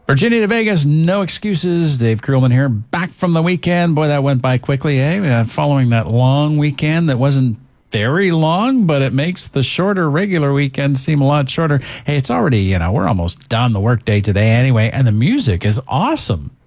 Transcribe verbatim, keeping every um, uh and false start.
Virginia to Vegas, no excuses. Dave Krulman here, back from the weekend. Boy, that went by quickly, eh? Uh, following that long weekend that wasn't very long, but it makes the shorter regular weekend seem a lot shorter. Hey, it's already, you know, we're almost done the workday today anyway, and the music is awesome.